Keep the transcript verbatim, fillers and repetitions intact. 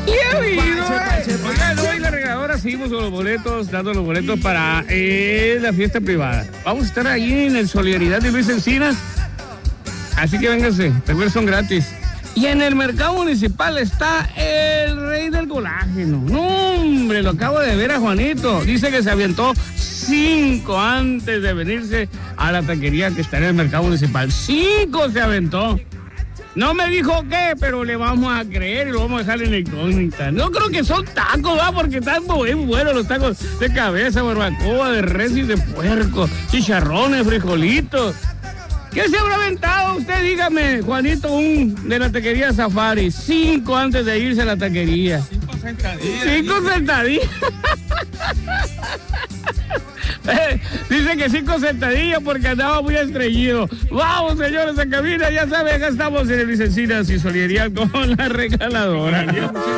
¡Qué habido, eh! Oigan, hoy la regaladora seguimos con los boletos, dando los boletos para eh, la fiesta privada. Vamos a estar ahí en el Solidaridad de Luis Encinas. Así que vénganse, recuerden, son gratis. Y en el mercado municipal está el rey del colágeno. No, hombre, lo acabo de ver a Juanito. Dice que se avientó cinco antes de venirse a la taquería que está en el mercado municipal. Cinco se aventó. No me dijo qué, pero le vamos a creer y lo vamos a dejar en la incógnita. No creo que son tacos, ¿va? Porque están muy buenos los tacos de cabeza, barbacoa, de res y de puerco, chicharrones, frijolitos. ¿Qué se habrá aventado usted? Dígame, Juanito, un de la taquería Safari. Cinco antes de irse a la taquería. Cinco sentadillas. Cinco sentadillas. Eh, dice que cinco sentadillas porque andaba muy estreñido. Vamos, señores, a cabina, ya saben, acá estamos en el Luis Encinas y Solidaridad con la regaladora.